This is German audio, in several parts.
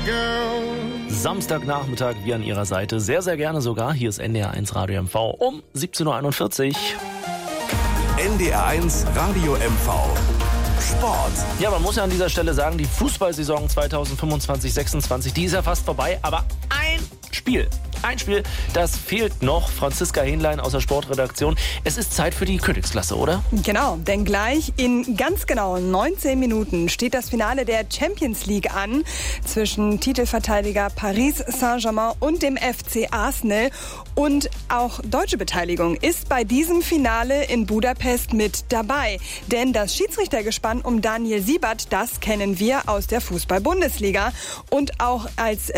Samstagnachmittag, wir an Ihrer Seite. Sehr, sehr gerne sogar. Hier ist NDR1 Radio MV um 17.41 Uhr. NDR1 Radio MV. Sport. Ja, man muss ja an dieser Stelle sagen, die Fußballsaison 2025-26, die ist ja fast vorbei. Aber ein Spiel, das fehlt noch. Franziska Hähnlein aus der Sportredaktion. Es ist Zeit für die Königsklasse, oder? Genau, denn gleich in ganz genau 19 Minuten steht das Finale der Champions League an zwischen Titelverteidiger Paris Saint-Germain und dem FC Arsenal. Und auch deutsche Beteiligung ist bei diesem Finale in Budapest mit dabei. Denn das Schiedsrichtergespann um Daniel Siebert, das kennen wir aus der Fußball-Bundesliga. Und auch als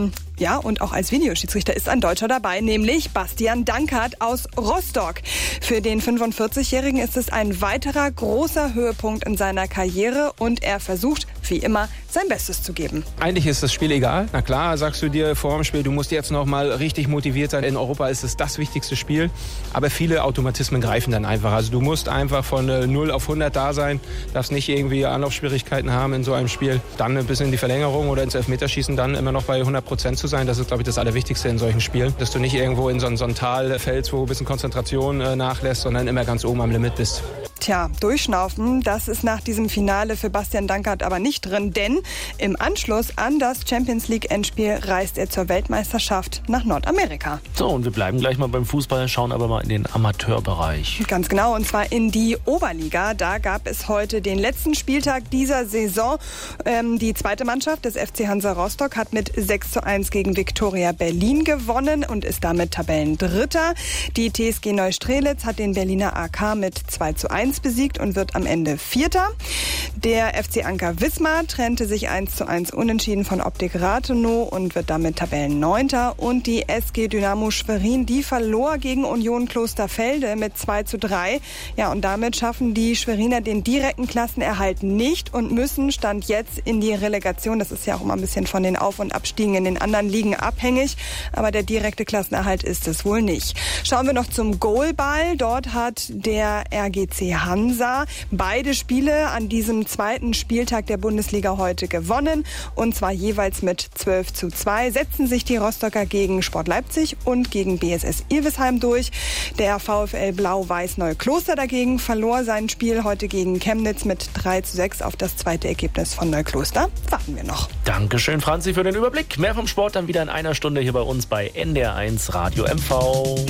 Videoschiedsrichter ist ein Deutscher dabei, nämlich Bastian Dankert aus Rostock. Für den 45-Jährigen ist es ein weiterer großer Höhepunkt in seiner Karriere und er versucht, wie immer, sein Bestes zu geben. Eigentlich ist das Spiel egal. Na klar, sagst du dir vor dem Spiel, du musst jetzt noch mal richtig motiviert sein. In Europa ist es das wichtigste Spiel. Aber viele Automatismen greifen dann einfach. Also du musst einfach von 0 auf 100 da sein, darfst nicht irgendwie Anlaufschwierigkeiten haben in so einem Spiel. Dann bis in die Verlängerung oder ins Elfmeterschießen dann immer noch bei 100% zu sein. Das ist, glaube ich, das Allerwichtigste in solchen Spielen. Dass du nicht irgendwo in so ein Tal fällst, wo ein bisschen Konzentration nachlässt, sondern immer ganz oben am Limit bist. Tja, durchschnaufen, das ist nach diesem Finale für Bastian Dankert aber nicht drin, denn im Anschluss an das Champions-League-Endspiel reist er zur Weltmeisterschaft nach Nordamerika. So, und wir bleiben gleich mal beim Fußball, schauen aber mal in den Amateurbereich. Ganz genau, und zwar in die Oberliga. Da gab es heute den letzten Spieltag dieser Saison. Die zweite Mannschaft des FC Hansa Rostock hat mit 6:1 gegen Viktoria Berlin gewonnen und ist damit Tabellendritter. Die TSG Neustrelitz hat den Berliner AK mit 2:1 besiegt und wird am Ende Vierter. Der FC Anker Wismar trennte sich 1:1 unentschieden von Optik Rathenow und wird damit Tabellenneunter. Und die SG Dynamo Schwerin, die verlor gegen Union Klosterfelde mit 2:3. Ja, und damit schaffen die Schweriner den direkten Klassenerhalt nicht und müssen Stand jetzt in die Relegation. Das ist ja auch immer ein bisschen von den Auf- und Abstiegen in den anderen Ligen abhängig. Aber der direkte Klassenerhalt ist es wohl nicht. Schauen wir noch zum Goalball. Dort hat der RGC Hansa beide Spiele an diesem zweiten Spieltag der Bundesliga heute gewonnen. Und zwar jeweils mit 12:2 setzen sich die Rostocker gegen Sport Leipzig und gegen BSS Ilvesheim durch. Der VfL Blau-Weiß Neukloster dagegen verlor sein Spiel heute gegen Chemnitz mit 3:6. Auf das zweite Ergebnis von Neukloster warten wir noch. Dankeschön, Franzi, für den Überblick. Mehr vom Sport dann wieder in einer Stunde hier bei uns bei NDR1 Radio MV.